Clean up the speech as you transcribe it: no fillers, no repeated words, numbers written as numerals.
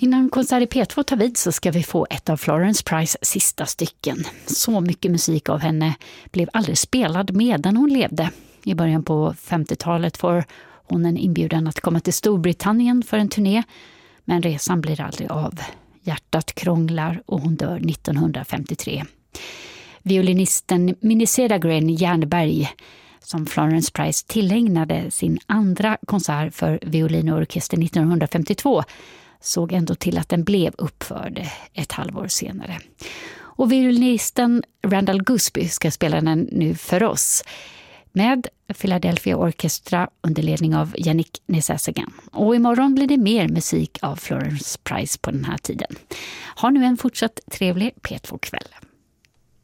Innan konsert i P2 tar vid så ska vi få ett av Florence Price sista stycken. Så mycket musik av henne blev aldrig spelad medan hon levde. I början på 50-talet får hon en inbjudan att komma till Storbritannien för en turné. Men resan blir aldrig av. Hjärtat krånglar och hon dör 1953. Violinisten Minnie Cedergren Jernberg, som Florence Price tillägnade sin andra konsert för violin och orkester 1952, såg ändå till att den blev uppförd ett halvår senare. Och violinisten Randall Gusby ska spela den nu för oss med Philadelphia Orchestra under ledning av Yannick Nézet-Séguin. Och imorgon blir det mer musik av Florence Price på den här tiden. Ha nu en fortsatt trevlig P2-kväll.